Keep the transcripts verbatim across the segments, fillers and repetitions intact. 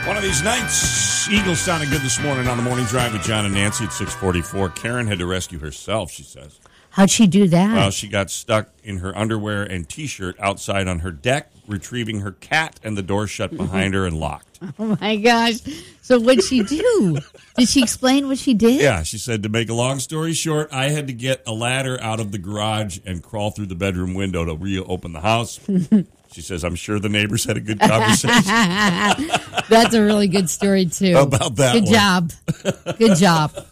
One of these nights, Eagles sounded good this morning on the morning drive with John and Nancy at six forty-four. Karen had to rescue herself, she says. How'd she do that? Well, she got stuck in her underwear and T-shirt outside on her deck, retrieving her cat, and the door shut behind her and locked. Oh, my gosh. So what'd she do? Did she explain what she did? Yeah, she said, to make a long story short, I had to get a ladder out of the garage and crawl through the bedroom window to reopen the house. She says, I'm sure the neighbors had a good conversation. That's a really good story, too. How about that Good one? job. Good job.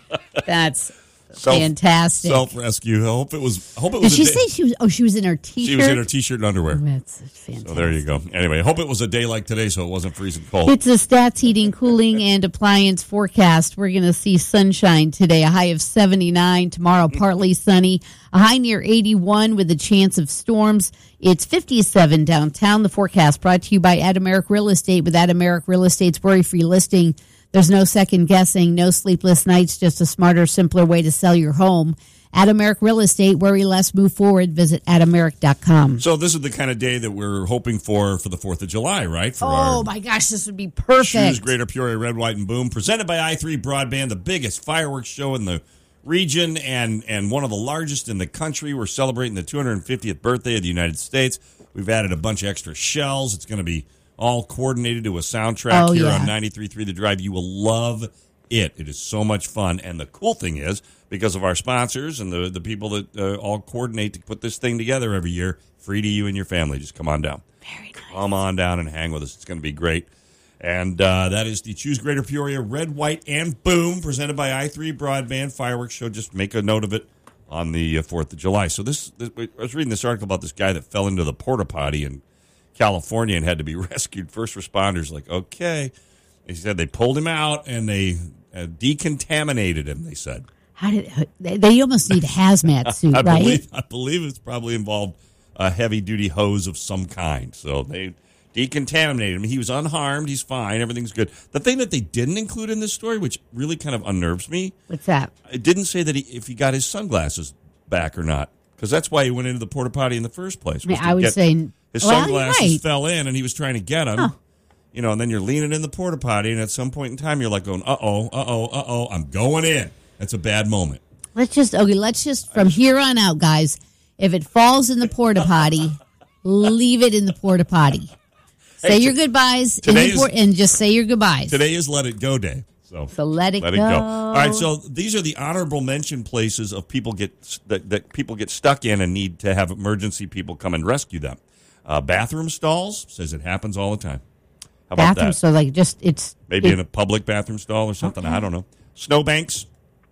That's Self, fantastic. Self-rescue. I hope it was. I hope it was. Did a she day. say she was? Oh, she was in her T-shirt. She was in her T-shirt and underwear. That's fantastic. So there you go. Anyway, I hope it was a day like today, so it wasn't freezing cold. It's a Stats Heating, Cooling, and Appliance forecast. We're going to see sunshine today, a high of seventy-nine. Tomorrow, partly sunny, a high near eighty-one with a chance of storms. It's fifty-seven downtown. The forecast brought to you by Adameric Real Estate. With Adameric Real Estate's worry-free listing, there's no second guessing, no sleepless nights, just a smarter, simpler way to sell your home. Adameric Real Estate, worry less, move forward. Visit adameric dot com. So this is the kind of day that we're hoping for for the fourth of July, right? For Oh, our my gosh, this would be perfect. Choose Greater Peoria Red, White, and Boom, presented by I three Broadband, the biggest fireworks show in the region and, and one of the largest in the country. We're celebrating the two hundred fiftieth birthday of the United States. We've added a bunch of extra shells. It's going to be all coordinated to a soundtrack Oh, here yeah. on ninety-three point three The Drive. You will love it. It is so much fun. And the cool thing is, because of our sponsors and the, the people that uh, all coordinate to put this thing together every year, free to you and your family. Just come on down. Very nice. Come on down and hang with us. It's going to be great. And uh, that is the Choose Greater Peoria Red, White, and Boom, presented by I three Broadband Fireworks Show. Just make a note of it on the uh, fourth of July. So this, this, I was reading this article about this guy that fell into the porta potty in California and had to be rescued. First responders like, okay. He said they pulled him out and they uh, decontaminated him, they said. How did they, they almost need a hazmat suit, I right? believe, I believe it's probably involved a heavy-duty hose of some kind. So they decontaminated him. He was unharmed. He's fine. Everything's good. The thing that they didn't include in this story, which really kind of unnerves me, What's that? it didn't say that he, if he got his sunglasses back or not, because that's why he went into the porta potty in the first place. I mean, was to I would get- say his well, you're sunglasses right. fell in, and he was trying to get them. Huh. You know, and then you're leaning in the porta potty, and at some point in time, you're like going, "Uh-oh, uh-oh, uh-oh, I'm going in." That's a bad moment. Let's just okay. Let's just from here on out, guys. If it falls in the porta potty, leave it in the porta potty. Say Hey, your t- goodbyes in today the is- por- and just say your goodbyes. Today is Let It Go Day. So, So let it let go. it go. All right, so these are the honorable mention places of people get that, that people get stuck in and need to have emergency people come and rescue them. Uh, bathroom stalls, says it happens all the time. How about Bathroom, that? so like just it's Maybe it- in a public bathroom stall or something. Okay. I don't know. Snowbanks,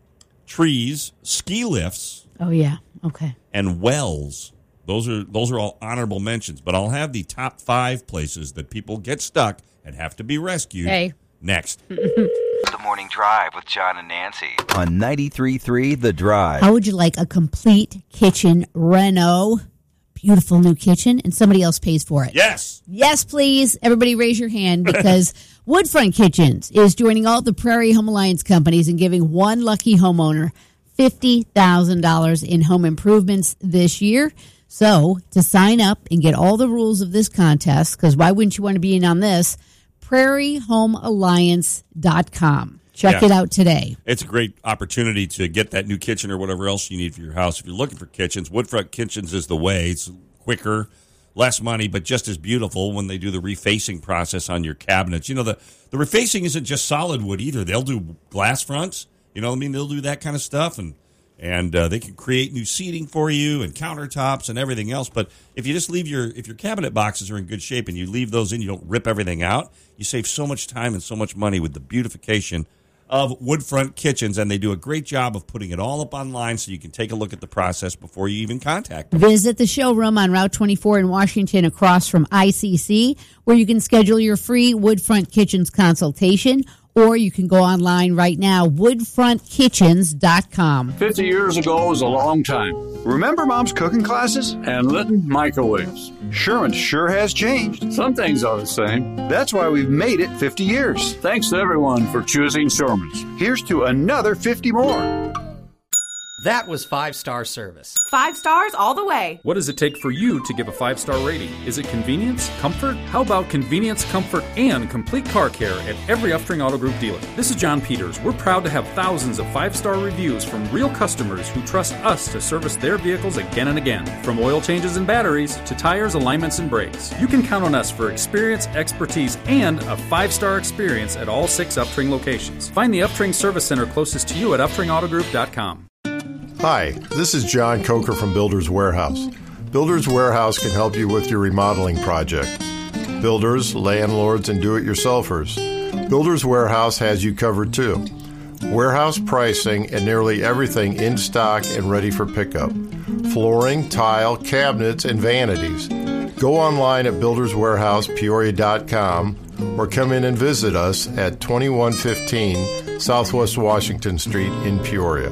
trees, ski lifts, oh yeah, okay. and wells. Those are those are all honorable mentions. But I'll have the top five places that people get stuck and have to be rescued Hey. next. The Morning Drive with John and Nancy on ninety-three point three The Drive. How would you like a complete kitchen reno? Beautiful new kitchen, and somebody else pays for it. Yes. Yes, please. Everybody raise your hand because Woodfront Kitchens is joining all the Prairie Home Alliance companies and giving one lucky homeowner fifty thousand dollars in home improvements this year. So to sign up and get all the rules of this contest, because why wouldn't you want to be in on this, prairie home alliance dot com. Check Yeah. it out today. It's a great opportunity to get that new kitchen or whatever else you need for your house. If you're looking for kitchens, Woodfront Kitchens is the way. It's quicker, less money, but just as beautiful when they do the refacing process on your cabinets. You know, the, the refacing isn't just solid wood either. They'll do glass fronts. You know what I mean? They'll do that kind of stuff, and and uh, they can create new seating for you and countertops and everything else. But if you just leave your if your cabinet boxes are in good shape and you leave those in, you don't rip everything out, you save so much time and so much money with the beautification of Woodfront Kitchens, and they do a great job of putting it all up online so you can take a look at the process before you even contact them. Visit the showroom on Route twenty-four in Washington across from I C C, where you can schedule your free Woodfront Kitchens consultation, or you can go online right now, woodfront kitchens dot com. fifty years ago was a long time. Remember Mom's cooking classes? And Litton microwaves. Sherman sure has changed. Some things are the same. That's why we've made it fifty years. Thanks to everyone for choosing Sherman's. Here's to another fifty more. That was five-star service. Five stars all the way. What does it take for you to give a five-star rating? Is it convenience? Comfort? How about convenience, comfort, and complete car care at every Uftring Auto Group dealer? This is John Peters. We're proud to have thousands of five-star reviews from real customers who trust us to service their vehicles again and again. From oil changes and batteries to tires, alignments, and brakes. You can count on us for experience, expertise, and a five-star experience at all six Uftring locations. Find the Uftring Service Center closest to you at uftring auto group dot com. Hi, this is John Coker from Builders Warehouse. Builders Warehouse can help you with your remodeling project. Builders, landlords, and do-it-yourselfers. Builders Warehouse has you covered too. Warehouse pricing and nearly everything in stock and ready for pickup. Flooring, tile, cabinets, and vanities. Go online at builders warehouse peoria dot com or come in and visit us at twenty-one fifteen Southwest Washington Street in Peoria.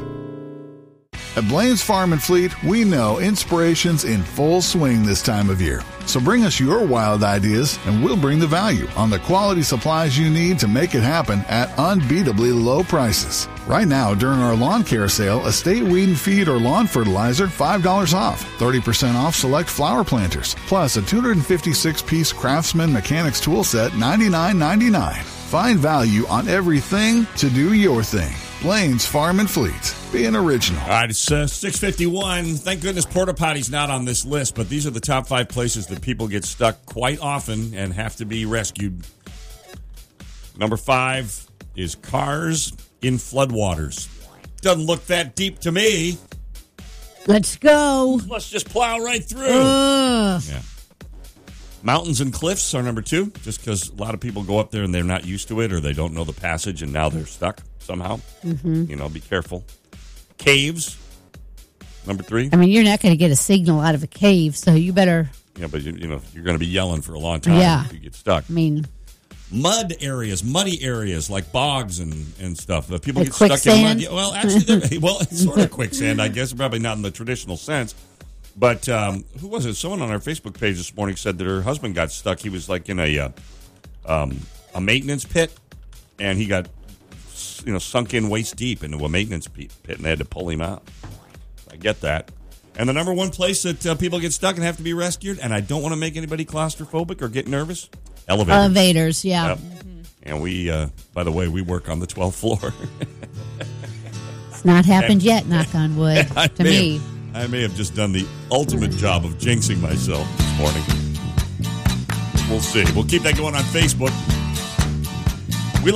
At Blaine's Farm and Fleet, we know inspiration's in full swing this time of year. So bring us your wild ideas and we'll bring the value on the quality supplies you need to make it happen at unbeatably low prices. Right now, during our lawn care sale, Estate Weed and Feed or lawn fertilizer, five dollars off. thirty percent off select flower planters. Plus a two hundred fifty-six piece Craftsman Mechanics tool set, ninety-nine ninety-nine. Find value on everything to do your thing. Blaine's Farm and Fleet. Be an original. All right, it's uh, six fifty-one. Thank goodness Porta Potty's not on this list, but these are the top five places that people get stuck quite often and have to be rescued. Number five is cars in floodwaters. Doesn't look that deep to me. Let's go. Let's just plow right through. Ugh. Yeah. Mountains and cliffs are number two, just because a lot of people go up there and they're not used to it or they don't know the passage and now they're stuck somehow. Mm-hmm. You know, be careful. Caves, number three. I mean, you're not going to get a signal out of a cave, so you better... Yeah, but you, you know, you're going to be yelling for a long time yeah. if you get stuck. I mean... Mud areas, muddy areas like bogs and, and stuff. Uh, people like get stuck quicksand? in mud. Yeah, well, actually, well, it's sort of quicksand, I guess. Probably not in the traditional sense. But um, who was it? Someone on our Facebook page this morning said that her husband got stuck. He was like in a uh, um, a maintenance pit, and he got you know sunk in waist deep into a maintenance pit, and they had to pull him out. I get that. And the number one place that uh, people get stuck and have to be rescued, and I don't want to make anybody claustrophobic or get nervous, elevators. Elevators, yeah. Yep. Mm-hmm. And we, uh, by the way, we work on the twelfth floor. It's not happened and, yet, knock on wood, to me. Have, I may have just done the ultimate job of jinxing myself this morning. We'll see. We'll keep that going on Facebook.